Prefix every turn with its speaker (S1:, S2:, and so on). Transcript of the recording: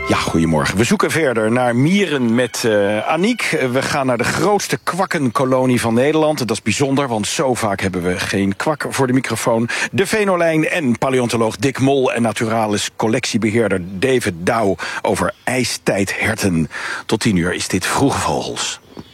S1: Ja, goedemorgen. We zoeken verder naar mieren met Aniek. We gaan naar de grootste kwakkenkolonie van Nederland. Dat is bijzonder, want zo vaak hebben we geen kwak voor de microfoon. De venolijn en paleontoloog Dick Mol en naturalis collectiebeheerder David Douw over ijstijdherten. Tot 10 uur is dit Vroege Vogels.